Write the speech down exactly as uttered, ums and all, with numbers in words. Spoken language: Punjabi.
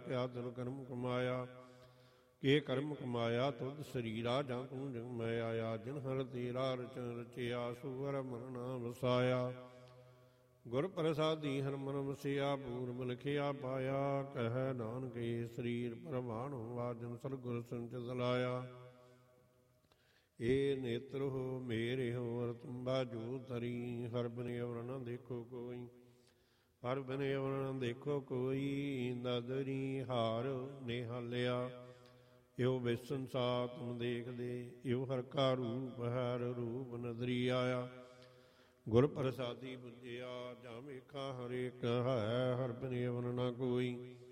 ਕਿਆ ਤਿਲ ਕਰਮ ਕਮਾਇਆ। ਕੇ ਕਰਮ ਕਮਾਇਆ ਤੁਧ ਸਰੀਰਾ, ਜਾਂ ਤੂੰ ਜਗ ਮੈਂ ਆਇਆ। ਜਿਨ ਹਰ ਤੇਰਾ ਰਚਨ ਰਚਿਆ, ਸੂਰ ਮਨ ਨਾ ਵਸਾਇਆ। ਗੁਰ ਪ੍ਰਸਾਦੀ ਹਰ ਮਨ ਵਸਿਆ, ਪੂਰਬ ਲਿਖਿਆ ਪਾਇਆ। ਕਹਿ ਨਾਨਕ ਏ ਸਰੀਰ ਪ੍ਰਵਾਨ ਹੋਵਾ, ਜਨ ਸਤਿਗੁਰ ਸੰਚਿਤ ਲਾਇਆ। ਏ ਨੇਤਰ ਹੋ ਮੇਰੇ ਹੋ ਰਤੰਬਾ ਜੋ ਤਰੀ, ਹਰ ਬਿਨ ਅਵਰ ਨ ਦੇਖੋ ਕੋਈ। ਹਰ ਬਿਨ ਅਵਰ ਨ ਦੇਖੋ ਕੋਈ, ਨਦਰੀ ਹਾਰ ਨਿਹਾਲਿਆ। ਇਉ ਵਿਸੰਸਾ ਤੁਮ ਦੇਖਦੇ, ਇਉ ਹਰ ਕਾ ਰੂਪ ਹਰ ਰੂਪ ਨਦਰੀ ਆਇਆ। ਗੁਰ ਪ੍ਰਸਾਦੀ ਬੁਝਿਆ, ਜਾਂ ਵੇਖਾ ਹਰੇਕ ਹੈ, ਹਰ ਬਿਨ ਅਵਰ ਨ ਕੋਈ।